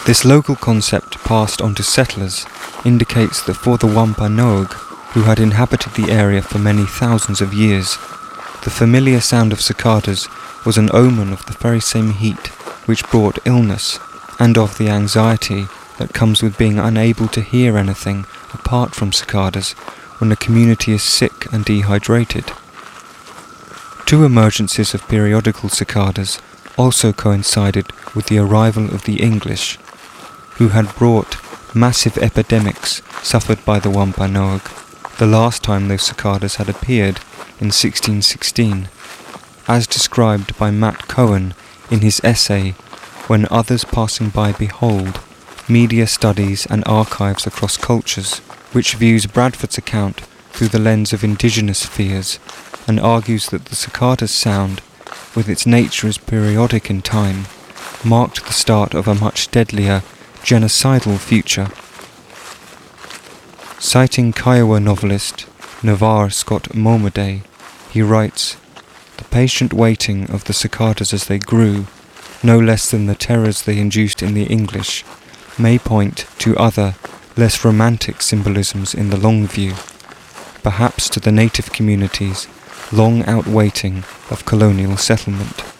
This local concept passed on to settlers indicates that for the Wampanoag, who had inhabited the area for many thousands of years, the familiar sound of cicadas was an omen of the very same heat which brought illness, and of the anxiety that comes with being unable to hear anything apart from cicadas when the community is sick and dehydrated. Two emergencies of periodical cicadas also coincided with the arrival of the English, who had brought massive epidemics suffered by the Wampanoag, the last time those cicadas had appeared in 1616, as described by Matt Cohen in his essay When Others Passing By Behold, Media Studies and Archives Across Cultures, which views Bradford's account through the lens of indigenous fears and argues that the cicada's sound, with its nature as periodic in time, marked the start of a much deadlier genocidal future. Citing Kiowa novelist Navarre Scott Momaday, he writes, "The patient waiting of the cicadas as they grew, no less than the terrors they induced in the English, may point to other, less romantic symbolisms in the long view, perhaps to the native communities long outwaiting of colonial settlement."